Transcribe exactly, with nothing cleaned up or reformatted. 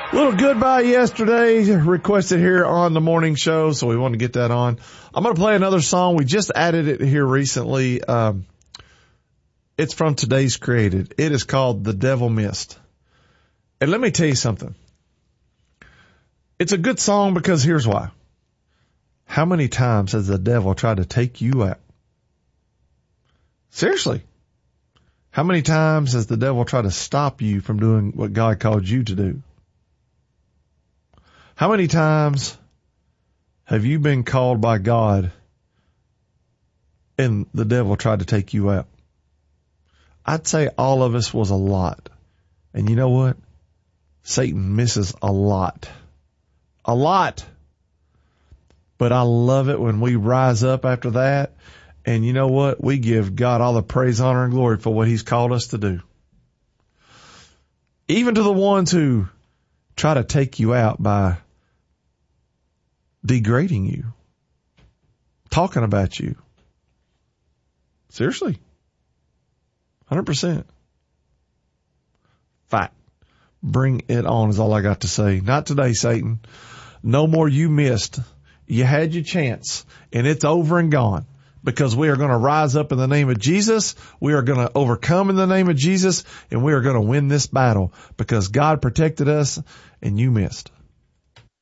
Little Goodbye Yesterday requested here on the morning show, so we want to get that on. I'm going to play another song. We just added it here recently. Um, it's from Today's Created. It is called The Devil Missed. And let me tell you something. It's a good song because here's why. How many times has the devil tried to take you out? Seriously. How many times has the devil tried to stop you from doing what God called you to do? How many times have you been called by God and the devil tried to take you out? I'd say all of us was a lot. And you know what? Satan misses a lot. A lot. But I love it when we rise up after that. And you know what? We give God all the praise, honor, and glory for what he's called us to do. Even to the ones who try to take you out by degrading you, talking about you. Seriously. one hundred percent. Fact. Bring it on is all I got to say. Not today, Satan. No more you missed. You had your chance, and it's over and gone. Because we are going to rise up in the name of Jesus. We are going to overcome in the name of Jesus, and we are going to win this battle because God protected us and you missed.